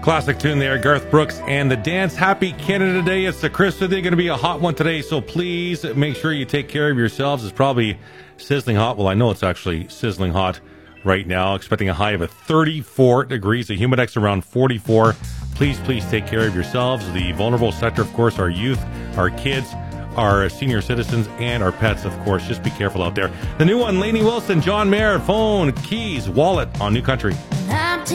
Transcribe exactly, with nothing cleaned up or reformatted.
Classic tune there, Garth Brooks and The Dance. Happy Canada Day. It's the Christmas Day, going to be a hot one today, so please make sure you take care of yourselves. It's probably sizzling hot. Well, I know it's actually sizzling hot right now. Expecting a high of a thirty-four degrees. The humidex around forty-four. Please, please take care of yourselves. The vulnerable sector, of course, our youth, our kids, our senior citizens, and our pets, of course. Just be careful out there. The new one, Lainey Wilson, John Mayer, phone, keys, wallet on New Country.